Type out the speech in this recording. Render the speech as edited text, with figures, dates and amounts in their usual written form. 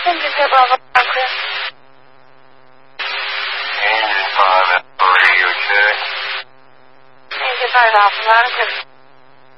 Can you get on the market? Engine 5 for you, check. Engine 5 Alpha Monica.